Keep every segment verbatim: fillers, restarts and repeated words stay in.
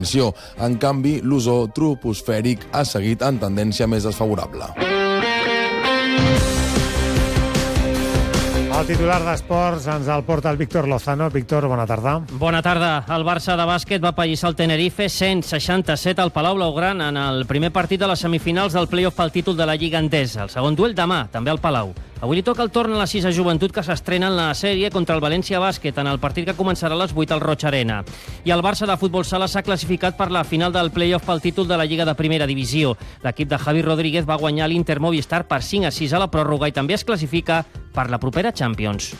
En canvi, l'ozó troposfèric ha seguit en tendència més desfavorable. El titular d'Esports ens el porta el Víctor Lozano. Víctor, bona tarda. Bona tarda. El Barça de bàsquet va apallissar el Tenerife cent seixanta-set al Palau Blaugrana en el primer partit de les semifinals del play-off pel títol de la Lliga Endesa. El segon duel demà, també al Palau. Avui li toca el torn a la sisena joventut que s'estrena en la sèrie contra el València Bàsquet en el partit que començarà a les vuit al Roig Arena. I el Barça de futbol sala s'ha classificat per la final del play-off pel títol de la Lliga de Primera Divisió. L'equip de Javi Rodríguez va guanyar l'Inter Movistar per cinc a sis a la pròrroga i també es classifica per la propera Champions.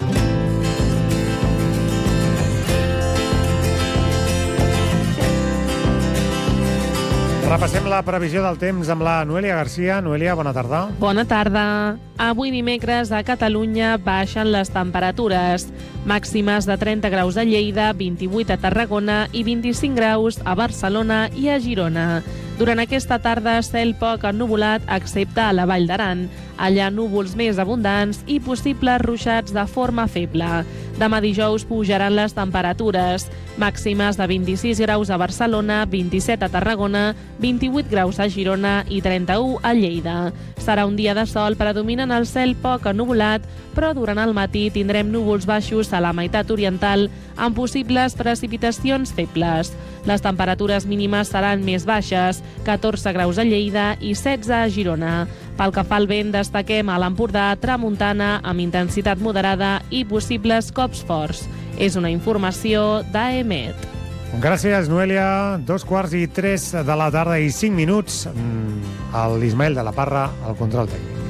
Repassem la previsió del temps amb la Noelia Garcia. Noelia, bona tarda. Bona tarda. Avui dimecres a Catalunya baixen les temperatures. Màximes de trenta graus a Lleida, vint-i-vuit a Tarragona i vint-i-cinc graus a Barcelona i a Girona. Durant aquesta tarda, cel poc ennuvolat, excepte a la Vall d'Aran. Allà núvols més abundants i possibles ruixats de forma feble. Demà dijous pujaran les temperatures. Màximes de vint-i-sis graus a Barcelona, vint-i-set a Tarragona, vint-i-vuit graus a Girona i trenta-u a Lleida. Serà un dia de sol predominant el cel poc ennuvolat, però durant el matí tindrem núvols baixos a la meitat oriental amb possibles precipitacions febles. Les temperatures mínimes seran més baixes, catorze graus a Lleida i setze a Girona. Pel que fa al vent, destaquem a l'Empordà tramuntana amb intensitat moderada i possibles cops forts. És una informació d'A E M E T. Gràcies, Noelia. Dos quarts i tres de la tarda i cinc minuts. L'Ismael de la Parra, al control tècnic.